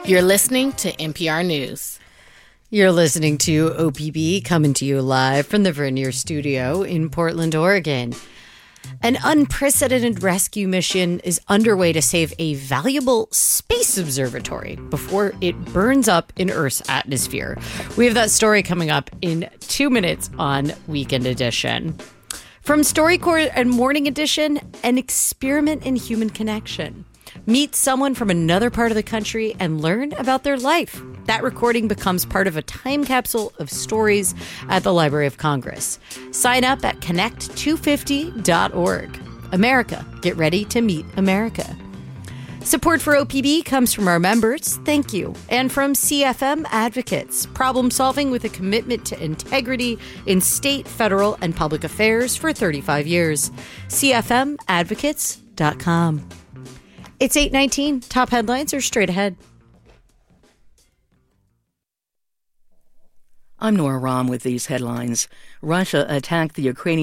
You're listening to NPR News. You're listening to OPB, coming to you live from the Vernier Studio in Portland, Oregon. An unprecedented rescue mission is underway to save a valuable space observatory before it burns up in Earth's atmosphere. We have that story coming up in 2 minutes on Weekend Edition. From StoryCorps and Morning Edition, an experiment in human connection. Meet someone from another part of the country and learn about their life. That recording becomes part of a time capsule of stories at the Library of Congress. Sign up at connect250.org. America, get ready to meet America. Support for OPB comes from our members, thank you, and from CFM Advocates, problem solving with a commitment to integrity in state, federal, and public affairs for 35 years. CFMadvocates.com. It's 8:19. Top headlines are straight ahead. I'm Nora Rahm with these headlines. Russia attacked the Ukrainian